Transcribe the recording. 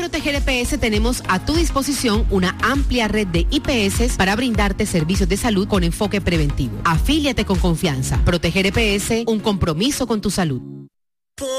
Proteger EPS tenemos a tu disposición una amplia red de IPS para brindarte servicios de salud con enfoque preventivo. Afíliate con confianza. Proteger EPS, un compromiso con tu salud.